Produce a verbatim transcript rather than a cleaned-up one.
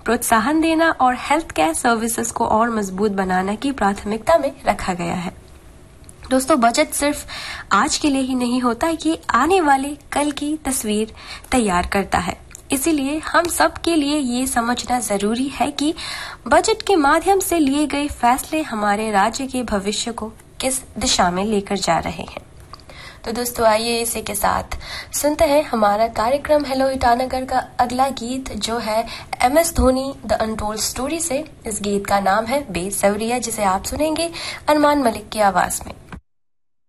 प्रोत्साहन देना और हेल्थ केयर सर्विसेज को और मजबूत बनाना की प्राथमिकता में रखा गया है। दोस्तों, बजट सिर्फ आज के लिए ही नहीं होता, ये आने वाले कल की तस्वीर तैयार करता है। इसीलिए हम सब के लिए ये समझना जरूरी है कि बजट के माध्यम से लिए गए फैसले हमारे राज्य के भविष्य को किस दिशा में लेकर जा रहे हैं। तो दोस्तों, आइए इसी के साथ सुनते हैं हमारा कार्यक्रम हेलो ईटानगर का अगला गीत, जो है M S Dhoni the untold story से। इस गीत का नाम है बेसब्रिया, जिसे आप सुनेंगे अरमान मलिक की आवाज में।